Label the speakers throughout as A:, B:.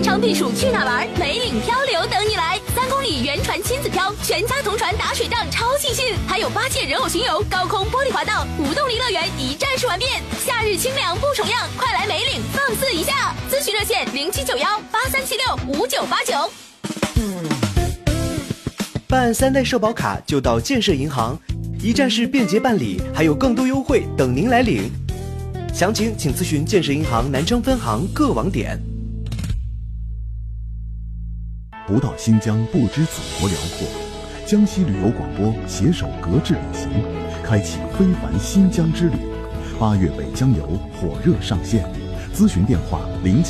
A: 长避暑去哪玩？梅岭漂流等你来，3公里原船亲子漂，全家同船打水仗，超尽兴。还有8届人偶巡游、高空玻璃滑道、无动力乐园一站式玩遍。夏日清凉不重样，快来梅岭放肆一下！咨询热线079183765989。
B: 办3代社保卡就到建设银行，一站式便捷办理，还有更多优惠等您来领。详情请咨询建设银行南昌分行各网点。
C: 不到新疆不知祖国辽阔，江西旅游广播携手格致旅行，开启非凡新疆之旅。8月北疆游火热上线，咨询电话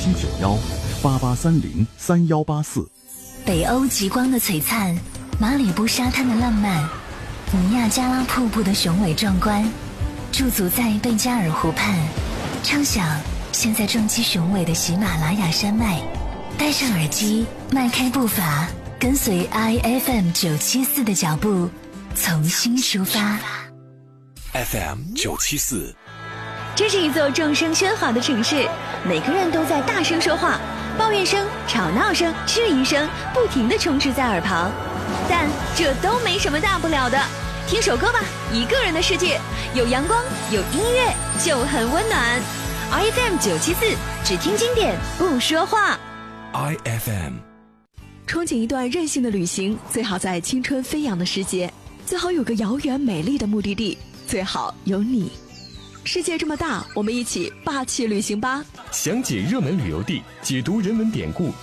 C: 079188303184。
D: 北欧极光的璀璨，马里布沙滩的浪漫，尼亚加拉瀑布的雄伟壮观，驻足在贝加尔湖畔，畅想现在撞击雄伟的喜马拉雅山脉。戴上耳机，迈开步伐，跟随 IFM 974的脚步，重新出发。
E: FM 974，
A: 这是一座众声喧哗的城市，每个人都在大声说话，抱怨声、吵闹声、质疑声不停地充斥在耳旁，但这都没什么大不了的。听首歌吧，一个人的世界，有阳光，有音乐，就很温暖。IFM 974，只听经典，不说话。
E: IFM，
F: 憧憬一段任性的旅行，最好在青春飞扬的时节，最好有个遥远美丽的目的地，最好有你。世界这么大，我们一起霸气旅行吧！
G: 详解热门旅游地，解读人文典故，